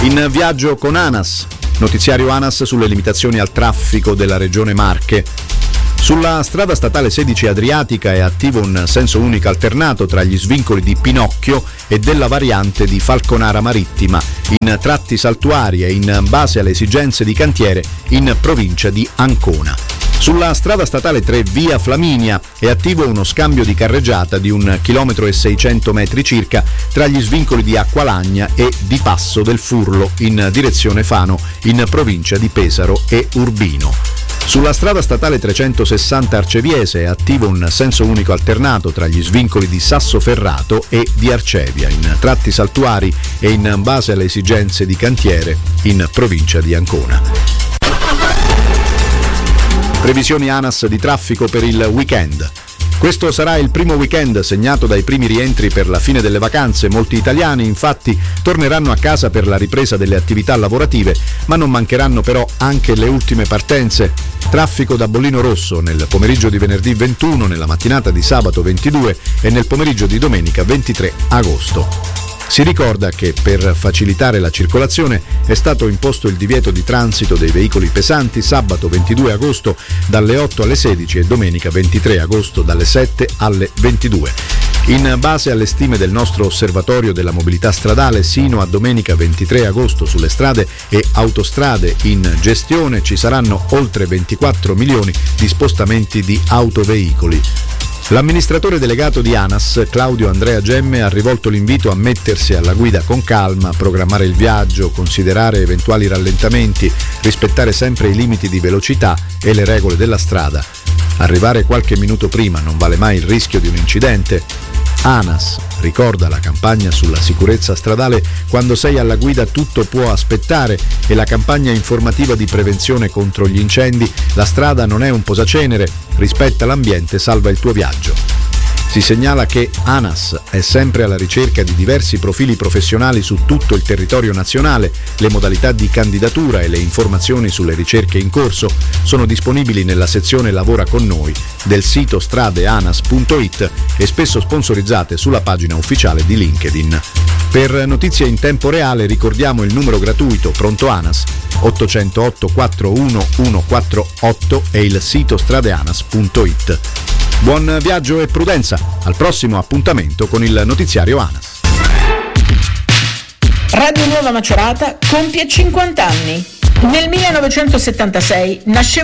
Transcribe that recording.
In viaggio con ANAS, notiziario ANAS sulle limitazioni al traffico della regione Marche. Sulla strada statale 16 Adriatica è attivo un senso unico alternato tra gli svincoli di Pinocchio e della variante di Falconara Marittima, in tratti saltuari e in base alle esigenze di cantiere in provincia di Ancona. Sulla strada statale 3 via Flaminia è attivo uno scambio di carreggiata di 1,6 km circa tra gli svincoli di Acqualagna e di Passo del Furlo in direzione Fano in provincia di Pesaro e Urbino. Sulla strada statale 360 Arceviese è attivo un senso unico alternato tra gli svincoli di Sassoferrato e di Arcevia in tratti saltuari e in base alle esigenze di cantiere in provincia di Ancona. Previsioni ANAS di traffico per il weekend. Questo sarà il primo weekend segnato dai primi rientri per la fine delle vacanze. Molti italiani infatti torneranno a casa per la ripresa delle attività lavorative, ma non mancheranno però anche le ultime partenze. Traffico da bollino rosso nel pomeriggio di venerdì 21, nella mattinata di sabato 22 e nel pomeriggio di domenica 23 agosto. Si ricorda che per facilitare la circolazione è stato imposto il divieto di transito dei veicoli pesanti sabato 22 agosto dalle 8 alle 16 e domenica 23 agosto dalle 7 alle 22. In base alle stime del nostro osservatorio della mobilità stradale, sino a domenica 23 agosto sulle strade e autostrade in gestione ci saranno oltre 24 milioni di spostamenti di autoveicoli. L'amministratore delegato di ANAS, Claudio Andrea Gemme, ha rivolto l'invito a mettersi alla guida con calma, programmare il viaggio, considerare eventuali rallentamenti, rispettare sempre i limiti di velocità e le regole della strada. Arrivare qualche minuto prima non vale mai il rischio di un incidente. ANAS ricorda la campagna sulla sicurezza stradale "Quando sei alla guida tutto può aspettare" e la campagna informativa di prevenzione contro gli incendi "La strada non è un posacenere, rispetta l'ambiente, salva il tuo viaggio". Si segnala che ANAS è sempre alla ricerca di diversi profili professionali su tutto il territorio nazionale. Le modalità di candidatura e le informazioni sulle ricerche in corso sono disponibili nella sezione Lavora con noi del sito stradeanas.it e spesso sponsorizzate sulla pagina ufficiale di LinkedIn. Per notizie in tempo reale ricordiamo il numero gratuito Pronto ANAS 808 41 148 e il sito stradeanas.it. Buon viaggio e prudenza, al prossimo appuntamento con il notiziario ANAS. Radio Nuova Macerata compie 50 anni. Nel 1976 nasceva